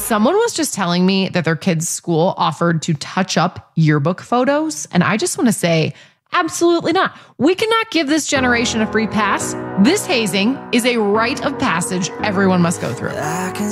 Someone was just telling me that their kid's school offered to touch up yearbook photos. And I just want to say, absolutely not. We cannot give this generation a free pass. This hazing is a rite of passage everyone must go through.